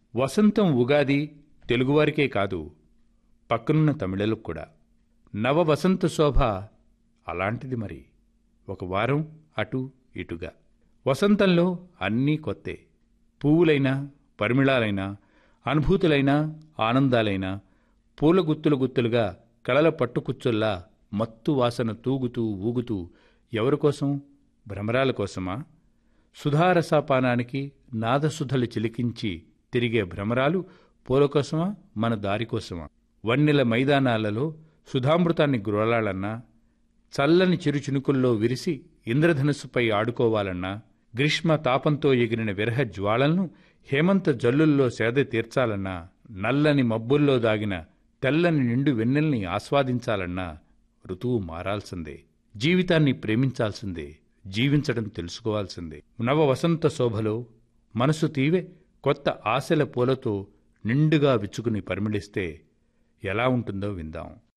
వసంతం ఉగాది తెలుగువారికే కాదు, పక్కనున్న తమిళలకు కూడా. నవ వసంత శోభ అలాంటిది మరి. ఒక వారం అటు ఇటుగా. వసంతంలో అన్నీ కొత్తే. పువ్వులైనా, పరిమళాలైనా, అనుభూతులైనా, ఆనందాలైనా పూల గుత్తులు గుత్తులుగా కళల పట్టుకుచ్చుల్లా మత్తు వాసన తూగుతూ ఊగుతూ ఎవరికోసం? భ్రమరాల కోసమా? సుధారసాపానానికి నాదసుధలు చిలికించి తిరిగే భ్రమరాలు పూలకోసమా, మన దారికోసమా? వన్నెల మైదానాలలో సుధామృతాన్ని గ్రోలాలన్నా, చల్లని చిరుచినుకుల్లో విరిసి ఇంద్రధనుస్సుపై ఆడుకోవాలన్నా, గ్రీష్మ తాపంతో ఎగిరిన విరహ జ్వాలలను హేమంత జల్లుల్లో సేద తీర్చాలన్నా, నల్లని మబ్బుల్లో దాగిన తెల్లని నిండు వెన్నెల్ని ఆస్వాదించాలన్నా ఋతువు మారాల్సిందే. జీవితాన్ని ప్రేమించాల్సిందే. జీవించడం తెలుసుకోవాల్సిందే. నవ వసంత శోభలో మనసు తీవె కొత్త ఆశల పూలతో నిండుగా విచ్చుకుని పరిమళిస్తే ఎలా ఉంటుందో విందాం.